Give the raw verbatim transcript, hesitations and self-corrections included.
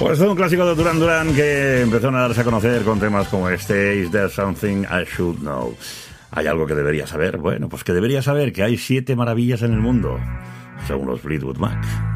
Pues es un clásico de Duran Duran que empezó a darse a conocer con temas como este, Is There Something I Should Know? ¿Hay algo que debería saber? Bueno, pues que debería saber que hay siete maravillas en el mundo, según los Fleetwood Mac.